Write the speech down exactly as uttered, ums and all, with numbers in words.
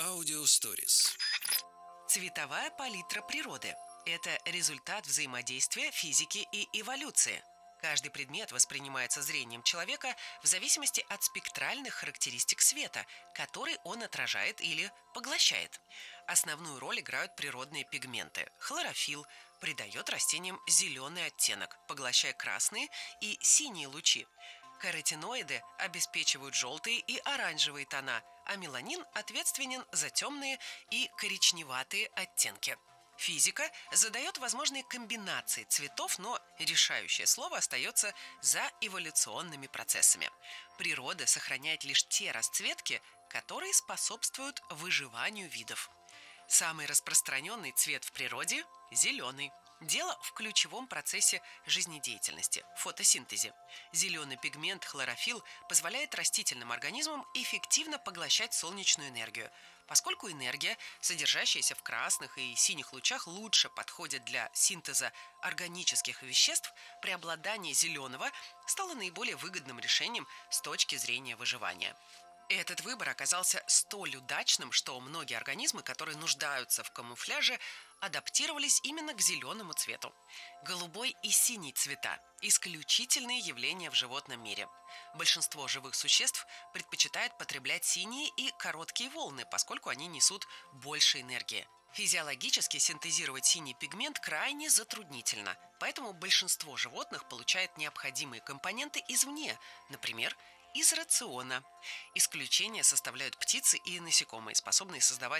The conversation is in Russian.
Аудиосторис. Цветовая палитра природы – это результат взаимодействия физики и эволюции. Каждый предмет воспринимается зрением человека в зависимости от спектральных характеристик света, который он отражает или поглощает. Основную роль играют природные пигменты. Хлорофилл придает растениям зеленый оттенок, поглощая красные и синие лучи. Каротиноиды обеспечивают желтые и оранжевые тона, а меланин ответственен за темные и коричневатые оттенки. Физика задает возможные комбинации цветов, но решающее слово остается за эволюционными процессами. Природа сохраняет лишь те расцветки, которые способствуют выживанию видов. Самый распространенный цвет в природе – зеленый. Дело в ключевом процессе жизнедеятельности – фотосинтезе. Зеленый пигмент хлорофилл позволяет растительным организмам эффективно поглощать солнечную энергию, поскольку энергия, содержащаяся в красных и синих лучах, лучше подходит для синтеза органических веществ. Преобладание зеленого стало наиболее выгодным решением с точки зрения выживания. Этот выбор оказался столь удачным, что многие организмы, которые нуждаются в камуфляже, адаптировались именно к зеленому цвету. Голубой и синий цвета – исключительные явления в животном мире. Большинство живых существ предпочитает потреблять синие и короткие волны, поскольку они несут больше энергии. Физиологически синтезировать синий пигмент крайне затруднительно, поэтому большинство животных получает необходимые компоненты извне, например, из рациона. Исключение составляют птицы и насекомые, способные создавать